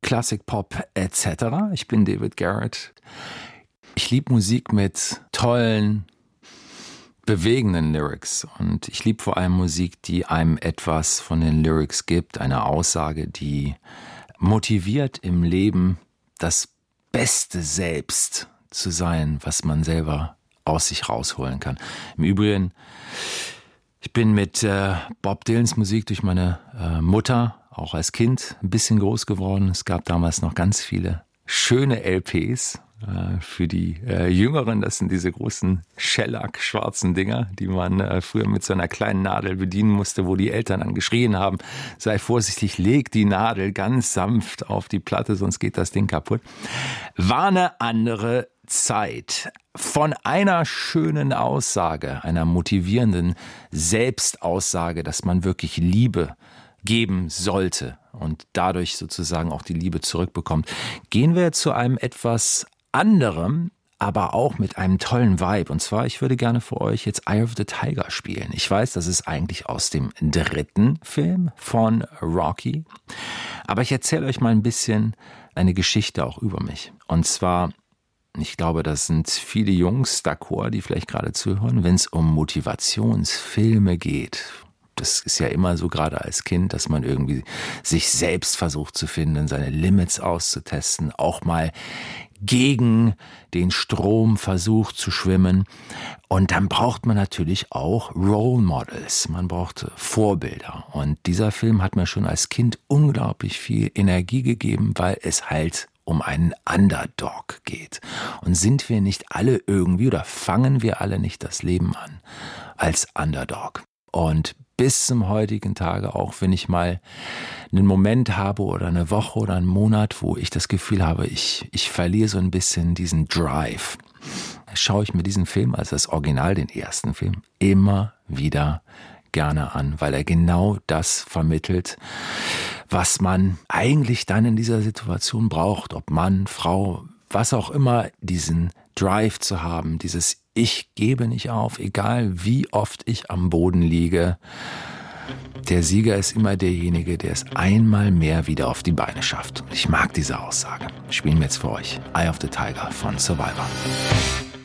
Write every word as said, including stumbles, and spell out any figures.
Classic Pop et cetera. Ich bin David Garrett. Ich liebe Musik mit tollen, bewegenden Lyrics. Und ich liebe vor allem Musik, die einem etwas von den Lyrics gibt, eine Aussage, die motiviert im Leben, das beste Selbst zu sein, was man selber aus sich rausholen kann. Im Übrigen, ich bin mit äh, Bob Dylans Musik durch meine äh, Mutter auch als Kind ein bisschen groß geworden. Es gab damals noch ganz viele schöne L Ps. Äh, für die äh, Jüngeren, das sind diese großen Shellac-schwarzen Dinger, die man äh, früher mit so einer kleinen Nadel bedienen musste, wo die Eltern dann geschrien haben, sei vorsichtig, leg die Nadel ganz sanft auf die Platte, sonst geht das Ding kaputt. War eine andere Zeit. Von einer schönen Aussage, einer motivierenden Selbstaussage, dass man wirklich Liebe geben sollte und dadurch sozusagen auch die Liebe zurückbekommt, gehen wir zu einem etwas anderem, aber auch mit einem tollen Vibe. Und zwar, ich würde gerne für euch jetzt Eye of the Tiger spielen. Ich weiß, das ist eigentlich aus dem dritten Film von Rocky, aber ich erzähle euch mal ein bisschen eine Geschichte auch über mich. Und zwar, ich glaube, das sind viele Jungs d'accord, die vielleicht gerade zuhören, wenn es um Motivationsfilme geht. Das ist ja immer so, gerade als Kind, dass man irgendwie sich selbst versucht zu finden, seine Limits auszutesten, auch mal gegen den Strom versucht zu schwimmen. Und dann braucht man natürlich auch Role Models. Man braucht Vorbilder. Und dieser Film hat mir schon als Kind unglaublich viel Energie gegeben, weil es halt um einen Underdog geht. Und sind wir nicht alle irgendwie oder fangen wir alle nicht das Leben an als Underdog? Und bis zum heutigen Tage, auch wenn ich mal einen Moment habe oder eine Woche oder einen Monat, wo ich das Gefühl habe, ich, ich verliere so ein bisschen diesen Drive, schaue ich mir diesen Film, also das Original, den ersten Film, immer wieder gerne an, weil er genau das vermittelt, was man eigentlich dann in dieser Situation braucht, ob Mann, Frau, was auch immer, diesen Drive zu haben, dieses Ich gebe nicht auf, egal wie oft ich am Boden liege. Der Sieger ist immer derjenige, der es einmal mehr wieder auf die Beine schafft. Und ich mag diese Aussage. Spielen wir jetzt für euch Eye of the Tiger von Survivor.